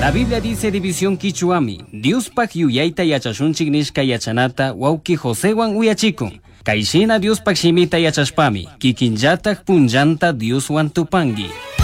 La Biblia dice división kichuami, Diospak yuyaita yachashunchik nishka yachanata wauki Josewan uyachikun. Kaishina Diospak shimita yachashpami, kikinllatak punllanta Dioswan tupangi.